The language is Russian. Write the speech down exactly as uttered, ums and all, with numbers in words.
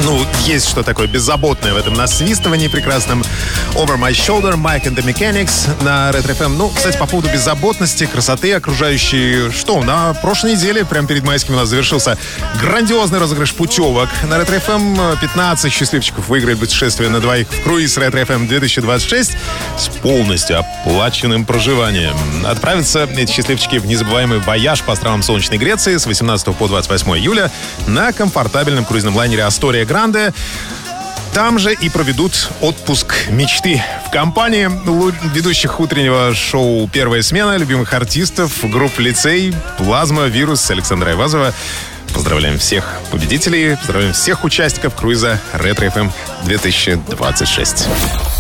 Ну, есть что такое беззаботное в этом насвистывании прекрасном. Over My Shoulder, Mike and the Mechanics на Ретро эф эм. Ну, кстати, по поводу беззаботности, красоты окружающей. Что, на прошлой неделе, прямо перед майским, у нас завершился грандиозный розыгрыш путевок на Ретро эф эм. пятнадцать счастливчиков выиграют путешествие на двоих в круиз Ретро эф эм две тысячи двадцать шесть с полностью оплаченным проживанием. Отправятся эти счастливчики в незабываемый вояж по островам Солнечной Греции с восемнадцатого по двадцать восьмое июля на комфортабельном круизном лайнере «Астория Гранде». Там же и проведут отпуск мечты. В компании ведущих утреннего шоу «Первая смена», любимых артистов, групп «Лицей», «Плазма», «Вирус», Александра Айвазова. Поздравляем всех победителей, поздравляем всех участников круиза Ретро эф эм две тысячи двадцать шесть.